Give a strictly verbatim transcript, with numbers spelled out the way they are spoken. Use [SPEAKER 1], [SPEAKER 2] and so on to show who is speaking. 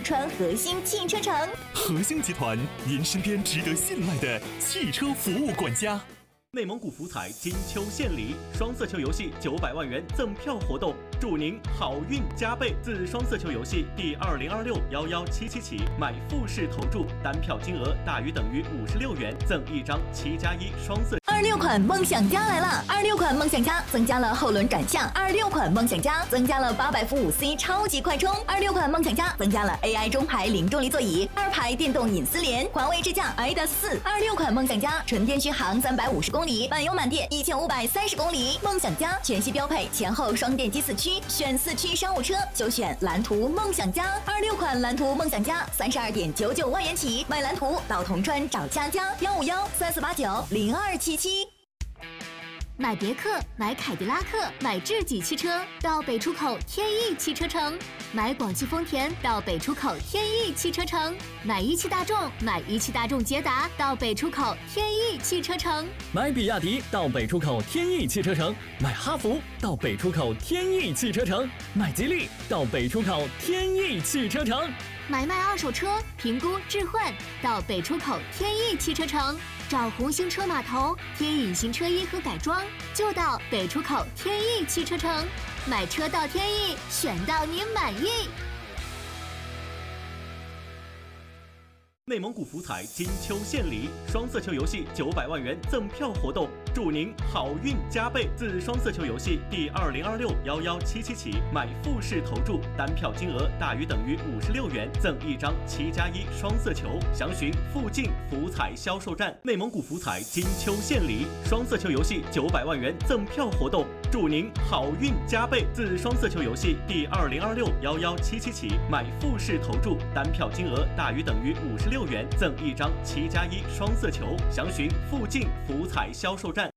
[SPEAKER 1] 川核心汽车城。
[SPEAKER 2] 核心集团，您身边值得信赖的汽车服务管家。
[SPEAKER 3] 内蒙古福彩金秋献礼，双色球游戏九百万元赠票活动，祝您好运加倍。自双色球游戏第二零二六幺幺七七起，买复式投注，单票金额大于等于五十六元，赠一张七加一双色。
[SPEAKER 1] 二六款梦想家来了！二六款梦想家增加了后轮转向，二六款梦想家增加了八百伏五 C 超级快充，二六款梦想家增加了 A I 中排零重力座椅，二排电动隐私帘，环卫支架 I D A S 四。二六款梦想家纯电续航三百五十公里，满油满电一千五百三十公里。梦想家全系标配前后双电机四驱，选四驱商务车就选蓝图梦想家。二六款蓝图梦想家三十二点九九万元起，买蓝图到铜川找佳佳，幺五幺三四八九零二七七。
[SPEAKER 4] 买别克、买凯迪拉克、买智己汽车到北出口天翼汽车城，买广汽丰田到北出口天翼汽车城，买一汽大众、买一汽大众捷达到北出口天翼汽车城，
[SPEAKER 5] 买比亚迪到北出口天翼汽车城，买哈弗到北出口天翼汽车城，买吉利到北出口天翼汽车城，
[SPEAKER 4] 买卖二手车评估置换到北出口天翼汽车城，找红星车码头贴隐形车衣和改装就到北出口天翼汽车城，买车到天翼，选到您满意。
[SPEAKER 3] 内蒙古福彩金秋献礼，双色球游戏九百万元赠票活动，祝您好运加倍。自双色球游戏第二零二六幺幺七七起，买复式投注，单票金额大于等于五十六元，赠一张七加一双色球。详询附近福彩销售站。内蒙古福彩金秋献礼，双色球游戏九百万元赠票活动，祝您好运加倍。自双色球游戏第二零二六幺幺七七起，买复式投注，单票金额大于等于五十六元，赠一张七加一双色球。详询附近福彩销售站。